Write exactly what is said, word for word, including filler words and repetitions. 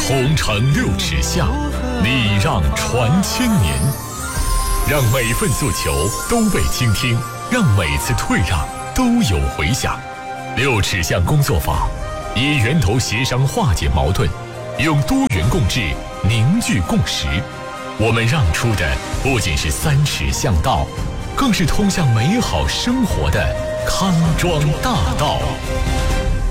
同城六尺下，礼让传千年。让每份诉求都被倾听，让每次退让都有回响。六尺巷工作法，以源头协商化解矛盾，用多元共治凝聚共识。我们让出的不仅是三尺巷道，更是通向美好生活的康庄大道。